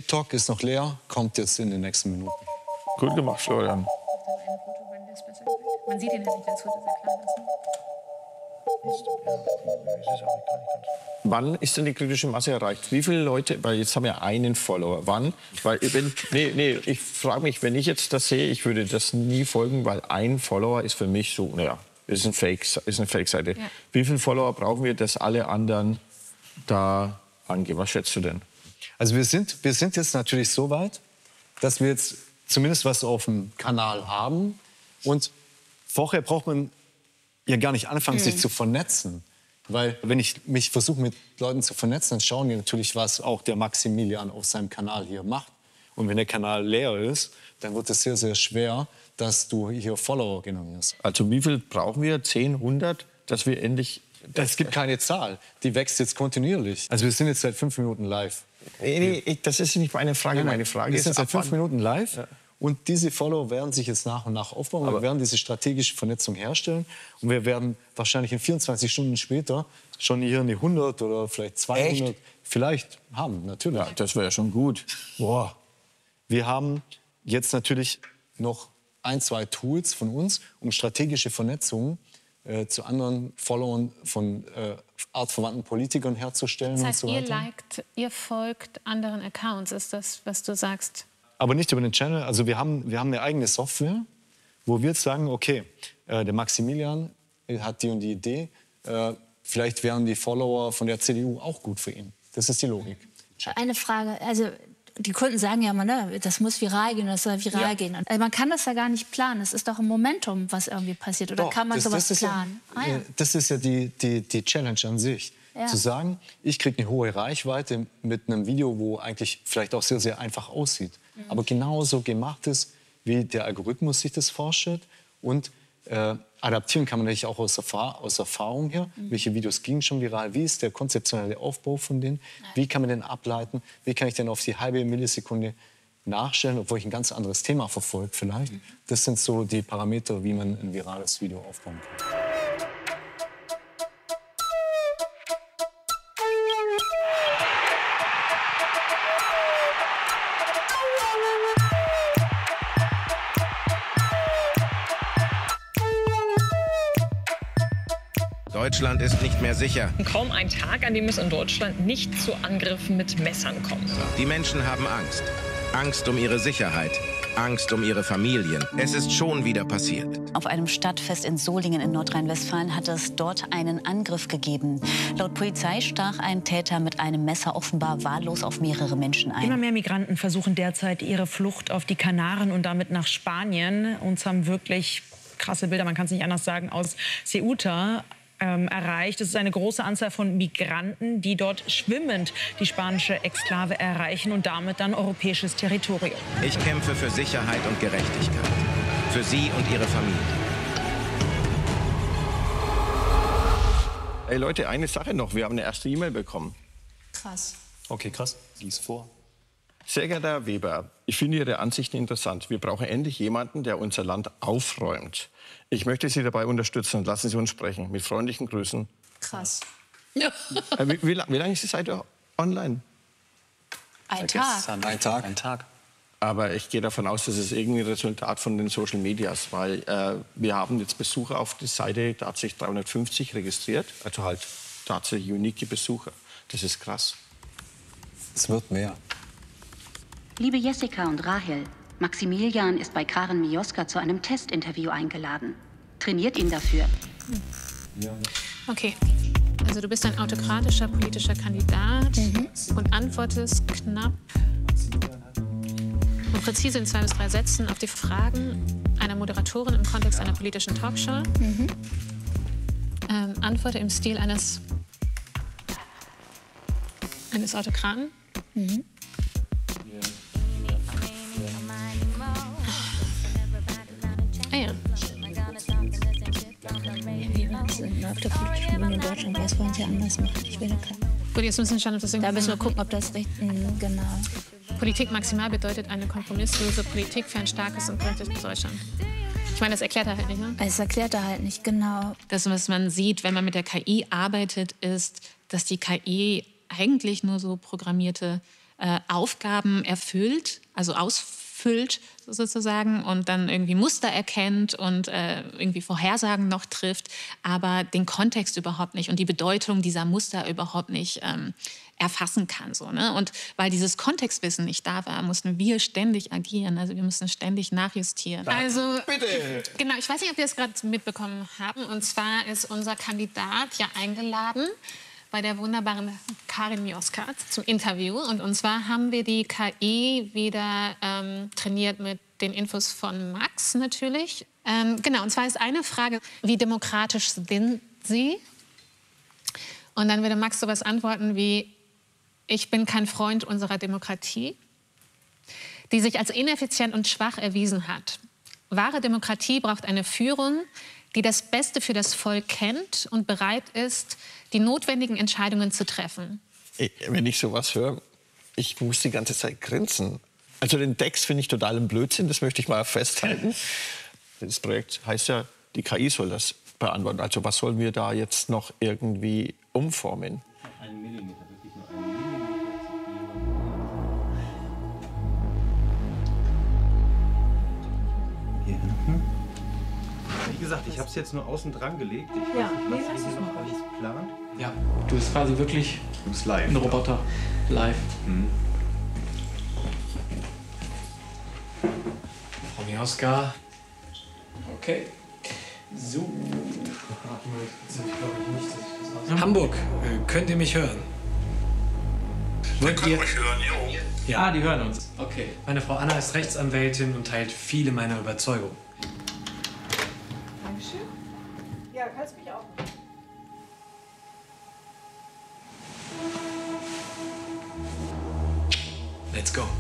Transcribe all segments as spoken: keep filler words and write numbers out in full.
TikTok ist noch leer, kommt jetzt in den nächsten Minuten. Gut gemacht, Florian. Man sieht ihn ja nicht, das Foto sehr klar lassen. Wann ist denn die kritische Masse erreicht? Wie viele Leute, weil jetzt haben wir einen Follower, wann? Weil wenn, nee, nee, ich frage mich, wenn ich jetzt das sehe, ich würde das nie folgen, weil ein Follower ist für mich so, naja, ist, ein Fake, ist eine Fake-Seite. Ja. Wie viele Follower brauchen wir, dass alle anderen da angehen? Was schätzt du denn? Also wir sind, wir sind jetzt natürlich so weit, dass wir jetzt zumindest was auf dem Kanal haben. Und vorher braucht man ja gar nicht anfangen, mhm. sich zu vernetzen. Weil wenn ich mich versuche, mit Leuten zu vernetzen, dann schauen die natürlich, was auch der Maximilian auf seinem Kanal hier macht. Und wenn der Kanal leer ist, dann wird es sehr, sehr schwer, dass du hier Follower generierst. Also wie viel brauchen wir? zehn, hundert, dass wir endlich... Es gibt keine Zahl. Die wächst jetzt kontinuierlich. Also wir sind jetzt seit fünf Minuten live. Nee, nee, ich, das ist nicht meine Frage. Nein, nein, meine Frage wir ist... sind seit fünf Minuten live. Ja. Und diese Follower werden sich jetzt nach und nach aufbauen. Aber wir werden diese strategische Vernetzung herstellen. Und wir werden wahrscheinlich in vierundzwanzig Stunden später schon hier eine hundert oder vielleicht zweihundert Echt? vielleicht haben. Natürlich. Ja, das wäre ja schon gut. Boah. Wir haben jetzt natürlich noch ein, zwei Tools von uns, um strategische Vernetzungen äh, zu anderen Followern von äh, artverwandten Politikern herzustellen. Das heißt, und so ihr weiter. liked, ihr folgt anderen Accounts, ist das, was du sagst? Aber nicht über den Channel. Also wir haben, wir haben eine eigene Software, wo wir jetzt sagen, okay, äh, der Maximilian hat die und die Idee. Äh, vielleicht wären die Follower von der C D U auch gut für ihn. Das ist die Logik. Eine Frage, also die Kunden sagen ja immer, ne, das muss viral gehen, das soll viral ja. gehen. Also man kann das ja gar nicht planen. Es ist doch ein Momentum, was irgendwie passiert. Oder Doch, kann man das, sowas das planen? Ja, ah, ja. Das ist ja die, die, die Challenge an sich. Ja. Zu sagen, ich kriege eine hohe Reichweite mit einem Video, wo eigentlich vielleicht auch sehr, sehr einfach aussieht. Mhm. Aber genauso gemacht ist, wie der Algorithmus sich das vorstellt. Und äh, adaptieren kann man natürlich auch aus, Erfahr aus Erfahrung her. Mhm. Welche Videos gingen schon viral? Wie ist der konzeptionelle Aufbau von denen? Ja. Wie kann man den ableiten? Wie kann ich denn auf die halbe Millisekunde nachstellen, obwohl ich ein ganz anderes Thema verfolge vielleicht? Mhm. Das sind so die Parameter, wie man ein virales Video aufbauen kann. Deutschland ist nicht mehr sicher. Kaum ein Tag, an dem es in Deutschland nicht zu Angriffen mit Messern kommt. Die Menschen haben Angst. Angst um ihre Sicherheit. Angst um ihre Familien. Es ist schon wieder passiert. Auf einem Stadtfest in Solingen in Nordrhein-Westfalen hat es dort einen Angriff gegeben. Laut Polizei stach ein Täter mit einem Messer offenbar wahllos auf mehrere Menschen ein. Immer mehr Migranten versuchen derzeit ihre Flucht auf die Kanaren und damit nach Spanien. Uns haben wirklich krasse Bilder, man kann es nicht anders sagen, aus Ceuta Ähm, erreicht. Es ist eine große Anzahl von Migranten, die dort schwimmend die spanische Exklave erreichen und damit dann europäisches Territorium. Ich kämpfe für Sicherheit und Gerechtigkeit. Für Sie und Ihre Familie. Ey Leute, eine Sache noch. Wir haben eine erste E-Mail bekommen. Krass. Okay, krass. Lies vor. Sehr geehrter Herr Weber, ich finde Ihre Ansichten interessant. Wir brauchen endlich jemanden, der unser Land aufräumt. Ich möchte Sie dabei unterstützen. Lassen Sie uns sprechen. Mit freundlichen Grüßen. Krass. Ja. Äh, wie, wie, wie lange ist die Seite online? Ein Tag. Ein Tag. Ein Tag. Aber ich gehe davon aus, das ist irgendwie ein Resultat von den Social Medias, weil äh, wir haben jetzt Besucher auf die Seite, da hat sich dreihundertfünfzig registriert, also halt tatsächlich unique Besucher. Das ist krass. Es wird mehr. Liebe Jessica und Rahel, Maximilian ist bei Karen Mioska zu einem Testinterview eingeladen. Trainiert ihn dafür. Ja. Okay, also du bist ein autokratischer politischer Kandidat mhm. und antwortest knapp und präzise in zwei bis drei Sätzen auf die Fragen einer Moderatorin im Kontext einer politischen Talkshow. Mhm. Ähm, antworte im Stil eines, eines Autokraten. Mhm. Ah ja. Auf der politischen Bühne in Deutschland, was wollen Sie anders machen? Ich will keinen. Gut, jetzt müssen wir schauen, ob das Da müssen wir gucken, ob das richtig ist. Genau. Politik maximal bedeutet eine kompromisslose Politik für ein starkes und gerechtes Deutschland. Ich meine, das erklärt er halt nicht, ne? Es erklärt er halt nicht, genau. Das, was man sieht, wenn man mit der K I arbeitet, ist, dass die K I eigentlich nur so programmierte äh, Aufgaben erfüllt, also ausfüllt sozusagen und dann irgendwie Muster erkennt und äh, irgendwie Vorhersagen noch trifft, aber den Kontext überhaupt nicht und die Bedeutung dieser Muster überhaupt nicht ähm, erfassen kann. So, ne? Und weil dieses Kontextwissen nicht da war, mussten wir ständig agieren. Also wir mussten ständig nachjustieren. Also, bitte. Genau, ich weiß nicht, ob wir es gerade mitbekommen haben. Und zwar ist unser Kandidat ja eingeladen bei der wunderbaren Karin Mioska zum Interview. Und, und zwar haben wir die K I wieder ähm, trainiert mit den Infos von Max natürlich. Ähm, genau, und zwar ist eine Frage, wie demokratisch sind Sie? Und dann würde Max sowas antworten wie, ich bin kein Freund unserer Demokratie, die sich als ineffizient und schwach erwiesen hat. Wahre Demokratie braucht eine Führung, die das Beste für das Volk kennt und bereit ist, die notwendigen Entscheidungen zu treffen. Wenn ich sowas höre, ich muss die ganze Zeit grinsen. Also den Text finde ich total ein Blödsinn, das möchte ich mal festhalten. Das Projekt heißt ja, die K I soll das beantworten. Also was sollen wir da jetzt noch irgendwie umformen? Ein Millimeter, wirklich nur ein Millimeter. Hier hinten. Wie gesagt, ich habe es jetzt nur außen dran gelegt. Ich Ja, weiß nicht, nee, was lass ihr es hier noch mal. alles plant. Ja, du bist quasi wirklich Du bist live. ein Roboter. Live. Mhm. Frau Mioska. Okay. So. Hamburg, äh, könnt ihr mich hören? Wollt ihr euch hören, jo. Ja. Ah, die hören uns. Okay. Meine Frau Anna ist Rechtsanwältin und teilt viele meiner Überzeugungen. Dankeschön. Ja, kannst mich auch. Let's go.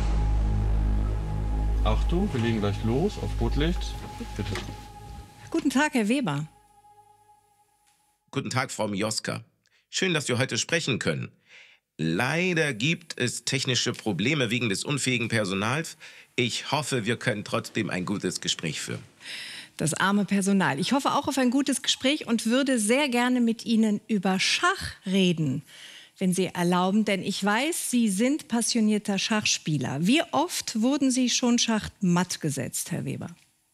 Achtung, wir legen gleich los auf Rotlicht. Bitte. Guten Tag, Herr Weber. Guten Tag, Frau Mioska. Schön, dass wir heute sprechen können. Leider gibt es technische Probleme wegen des unfähigen Personals. Ich hoffe, wir können trotzdem ein gutes Gespräch führen. Das arme Personal. Ich hoffe auch auf ein gutes Gespräch und würde sehr gerne mit Ihnen über Schach reden, wenn Sie erlauben, denn ich weiß, Sie sind passionierter Schachspieler. Wie oft wurden Sie schon schachmatt gesetzt, Herr Weber?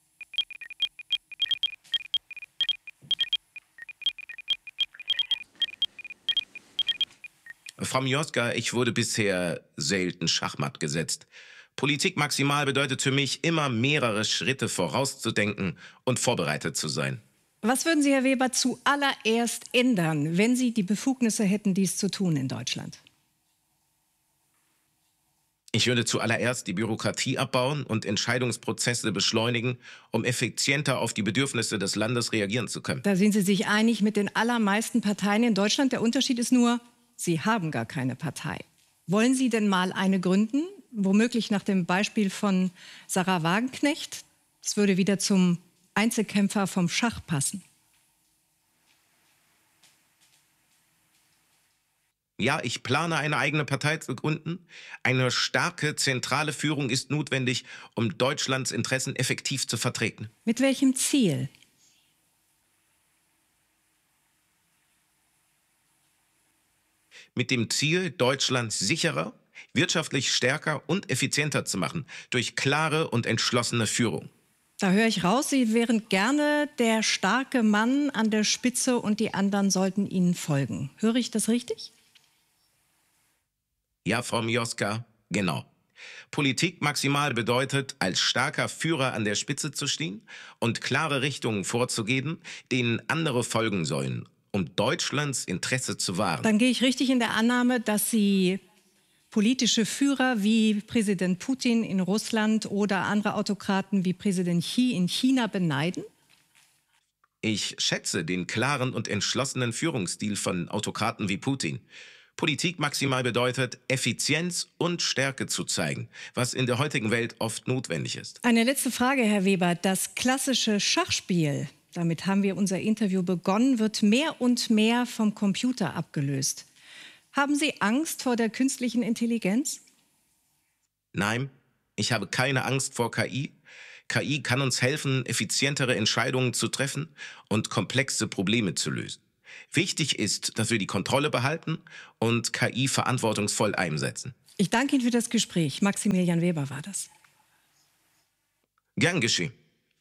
Frau Mioska, ich wurde bisher selten schachmatt gesetzt. Politik maximal bedeutet für mich, immer mehrere Schritte vorauszudenken und vorbereitet zu sein. Was würden Sie, Herr Weber, zuallererst ändern, wenn Sie die Befugnisse hätten, dies zu tun in Deutschland? Ich würde zuallererst die Bürokratie abbauen und Entscheidungsprozesse beschleunigen, um effizienter auf die Bedürfnisse des Landes reagieren zu können. Da sind Sie sich einig mit den allermeisten Parteien in Deutschland. Der Unterschied ist nur, Sie haben gar keine Partei. Wollen Sie denn mal eine gründen? Womöglich nach dem Beispiel von Sarah Wagenknecht. Das würde wieder zum Einzelkämpfer vom Schach passen. Ja, ich plane, eine eigene Partei zu gründen. Eine starke, zentrale Führung ist notwendig, um Deutschlands Interessen effektiv zu vertreten. Mit welchem Ziel? Mit dem Ziel, Deutschland sicherer, wirtschaftlich stärker und effizienter zu machen, durch klare und entschlossene Führung. Da höre ich raus, Sie wären gerne der starke Mann an der Spitze und die anderen sollten Ihnen folgen. Höre ich das richtig? Ja, Frau Mioska, genau. Politik maximal bedeutet, als starker Führer an der Spitze zu stehen und klare Richtungen vorzugeben, denen andere folgen sollen, um Deutschlands Interesse zu wahren. Dann gehe ich richtig in der Annahme, dass Sie politische Führer wie Präsident Putin in Russland oder andere Autokraten wie Präsident Xi in China beneiden? Ich schätze den klaren und entschlossenen Führungsstil von Autokraten wie Putin. Politik maximal bedeutet, Effizienz und Stärke zu zeigen, was in der heutigen Welt oft notwendig ist. Eine letzte Frage, Herr Weber. Das klassische Schachspiel, damit haben wir unser Interview begonnen, wird mehr und mehr vom Computer abgelöst. Haben Sie Angst vor der künstlichen Intelligenz? Nein, ich habe keine Angst vor K I. K I kann uns helfen, effizientere Entscheidungen zu treffen und komplexe Probleme zu lösen. Wichtig ist, dass wir die Kontrolle behalten und K I verantwortungsvoll einsetzen. Ich danke Ihnen für das Gespräch. Maximilian Weber war das. Gern geschehen.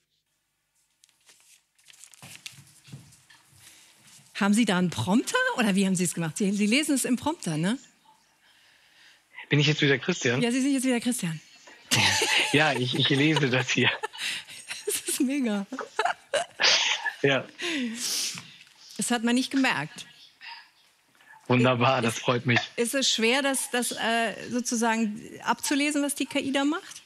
Haben Sie da einen Prompter oder wie haben Sie es gemacht? Sie, Sie lesen es im Prompter, ne? Bin ich jetzt wieder Christian? Ja, Sie sind jetzt wieder Christian. Ja, ich, ich lese das hier. Das ist mega. Ja. Das hat man nicht gemerkt. Wunderbar, das freut mich. Ist es schwer, das, das äh, sozusagen abzulesen, was die K I da macht?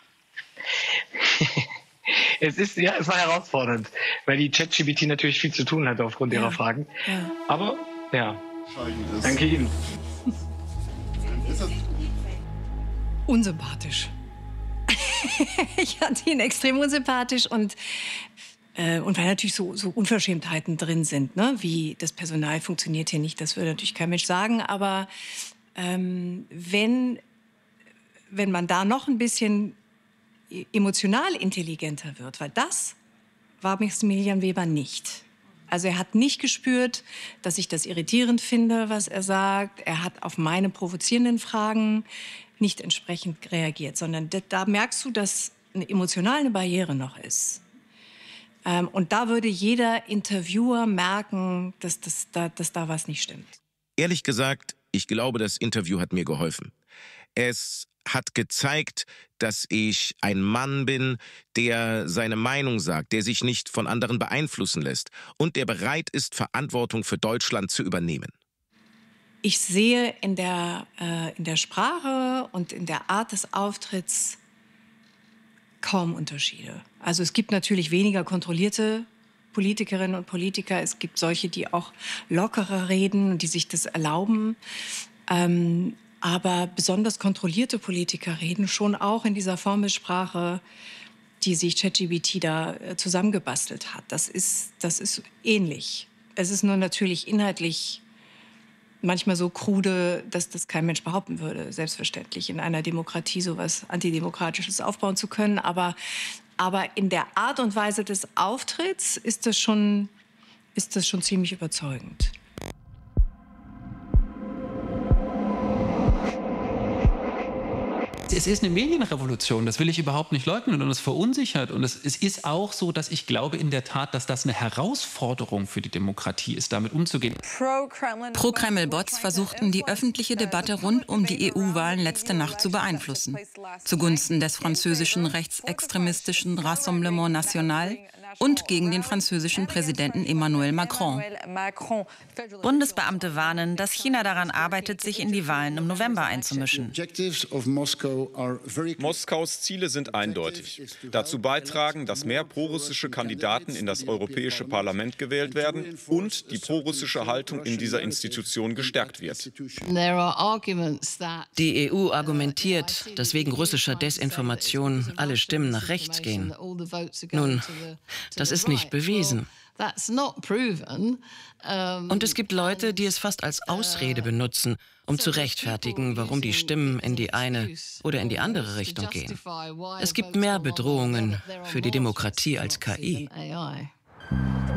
Es ist, ja, es war herausfordernd, weil die ChatGPT natürlich viel zu tun hat aufgrund Ja. ihrer Fragen. Ja. Aber, ja, danke Ihnen. Unsympathisch. Ich fand ihn extrem unsympathisch und, äh, und weil natürlich so, so Unverschämtheiten drin sind, ne? Wie das Personal funktioniert hier nicht, das würde natürlich kein Mensch sagen, aber ähm, wenn, wenn man da noch ein bisschen emotional intelligenter wird, weil das war Maximilian Weber nicht. Also er hat nicht gespürt, dass ich das irritierend finde, was er sagt. Er hat auf meine provozierenden Fragen nicht entsprechend reagiert, sondern da, da merkst du, dass eine emotionale Barriere noch ist. Ähm, und da würde jeder Interviewer merken, dass, dass, da, dass da was nicht stimmt. Ehrlich gesagt, ich glaube, das Interview hat mir geholfen. Es hat gezeigt, dass ich ein Mann bin, der seine Meinung sagt, der sich nicht von anderen beeinflussen lässt und der bereit ist, Verantwortung für Deutschland zu übernehmen. Ich sehe in der, äh, in der Sprache und in der Art des Auftritts kaum Unterschiede. Also es gibt natürlich weniger kontrollierte Politikerinnen und Politiker. Es gibt solche, die auch lockerer reden und die sich das erlauben. Ähm, aber besonders kontrollierte Politiker reden schon auch in dieser Formelsprache, die sich ChatGPT da äh, zusammengebastelt hat. Das ist, das ist ähnlich. Es ist nur natürlich inhaltlich manchmal so krude, dass das kein Mensch behaupten würde, selbstverständlich in einer Demokratie sowas Antidemokratisches aufbauen zu können. Aber, aber in der Art und Weise des Auftritts ist das schon, ist das schon ziemlich überzeugend. Es ist eine Medienrevolution, das will ich überhaupt nicht leugnen und es verunsichert. Und es, es ist auch so, dass ich glaube in der Tat, dass das eine Herausforderung für die Demokratie ist, damit umzugehen. Pro-Kreml-Bots versuchten, die öffentliche Debatte rund um die E U-Wahlen letzte Nacht zu beeinflussen. Zugunsten des französischen rechtsextremistischen Rassemblement National und gegen den französischen Präsidenten Emmanuel Macron. Bundesbeamte warnen, dass China daran arbeitet, sich in die Wahlen im November einzumischen. Moskaus Ziele sind eindeutig. Dazu beitragen, dass mehr prorussische Kandidaten in das Europäische Parlament gewählt werden und die prorussische Haltung in dieser Institution gestärkt wird. Die E U argumentiert, dass wegen russischer Desinformation alle Stimmen nach rechts gehen. Nun, das ist nicht bewiesen. Und es gibt Leute, die es fast als Ausrede benutzen, um zu rechtfertigen, warum die Stimmen in die eine oder in die andere Richtung gehen. Es gibt mehr Bedrohungen für die Demokratie als K I.